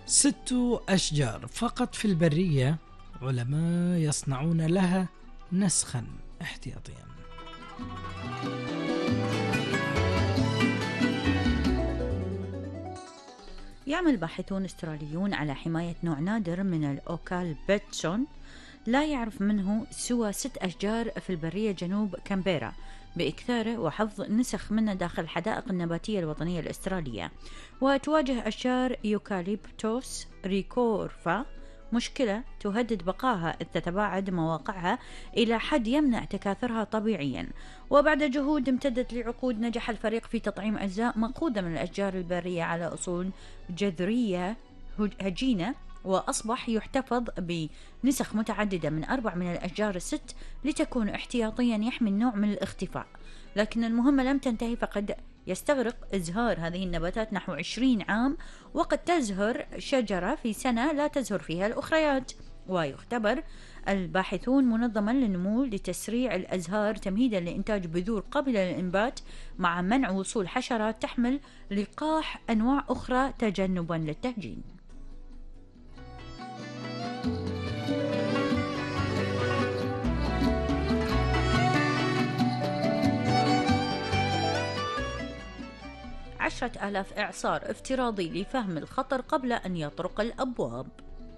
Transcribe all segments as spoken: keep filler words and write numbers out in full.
ست أشجار فقط في البرية، علماء يصنعون لها نسخا احتياطيا. يعمل باحثون استراليون على حماية نوع نادر من الأوكالبتسون لا يعرف منه سوى ست أشجار في البرية جنوب كامبيرا، بإكثاره وحفظ نسخ منه داخل الحدائق النباتية الوطنية الأسترالية. وتواجه أشجار يوكاليبتوس ريكورفا مشكلة تهدد بقائها إذ تتباعد مواقعها إلى حد يمنع تكاثرها طبيعيا. وبعد جهود امتدت لعقود، نجح الفريق في تطعيم أجزاء مقودة من الأشجار البرية على أصول جذرية هجينة، وأصبح يحتفظ بنسخ متعددة من أربع من الأشجار الست لتكون احتياطيا يحمي النوع من الاختفاء. لكن المهمة لم تنتهي، فقد يستغرق إزهار هذه النباتات نحو عشرين عام، وقد تزهر شجرة في سنة لا تزهر فيها الأخريات. ويختبر الباحثون منظما للنمو لتسريع الأزهار تمهيدا لإنتاج بذور قابلة للإنبات، مع منع وصول حشرات تحمل لقاح أنواع أخرى تجنبا للتهجين. عشرة آلاف إعصار افتراضي لفهم الخطر قبل أن يطرق الأبواب.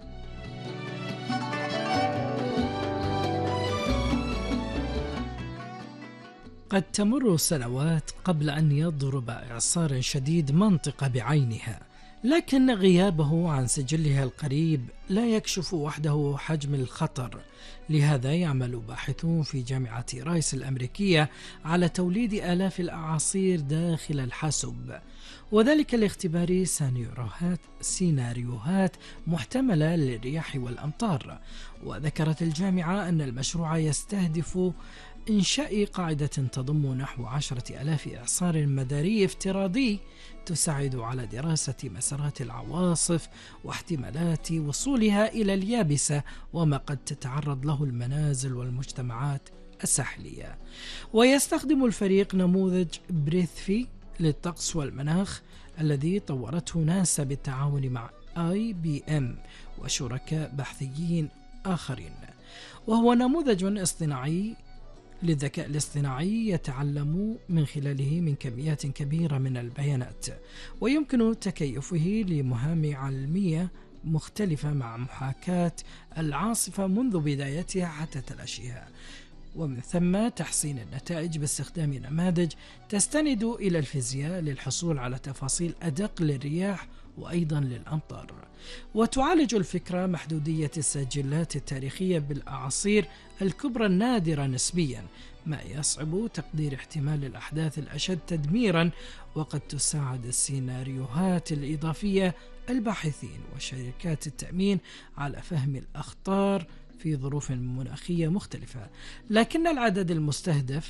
قد تمر سنوات قبل أن يضرب إعصار شديد منطقة بعينها، لكن غيابه عن سجلها القريب لا يكشف وحده حجم الخطر. لهذا يعمل باحثون في جامعة رايس الأمريكية على توليد آلاف الأعاصير داخل الحاسوب، وذلك لاختبار سيناريوهات سيناريوهات محتملة للرياح والأمطار. وذكرت الجامعة أن المشروع يستهدف إنشاء قاعدة تضم نحو عشرة ألاف إعصار مداري افتراضي تساعد على دراسة مسارات العواصف واحتمالات وصولها إلى اليابسة وما قد تتعرض له المنازل والمجتمعات الساحلية. ويستخدم الفريق نموذج بريثفي للطقس والمناخ الذي طورته ناسا بالتعاون مع آي بي إم وشركاء بحثيين آخرين، وهو نموذج اصطناعي للذكاء الاصطناعي يتعلم من خلاله من كميات كبيرة من البيانات، ويمكن تكيفه لمهام علمية مختلفة مع محاكاة العاصفة منذ بدايتها حتى تلاشيها، ومن ثم تحسين النتائج باستخدام نماذج تستند إلى الفيزياء للحصول على تفاصيل أدق للرياح وأيضا للأمطار. وتعالج الفكرة محدودية السجلات التاريخية بالأعاصير الكبرى النادرة نسبيا، ما يصعب تقدير احتمال الأحداث الأشد تدميرا. وقد تساعد السيناريوهات الإضافية الباحثين وشركات التأمين على فهم الأخطار في ظروف مناخية مختلفة، لكن العدد المستهدف